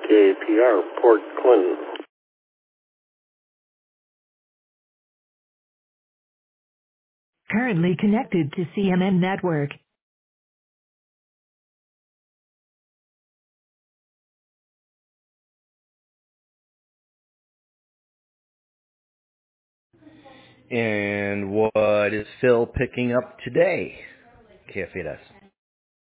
KAPR, Port Clinton. Currently connected to CMN network. And what is Phil picking up today? KFAS.